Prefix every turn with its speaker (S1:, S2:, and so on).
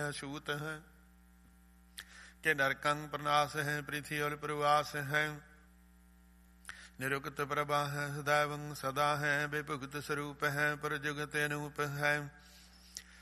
S1: छूत है। के नरकंग प्रनाश है, पृथ्वी और प्रवास है। निरुक्त प्रभा है, सदैव सदा है। बेभुगत स्वरूप है, पर जुगत अनूप है।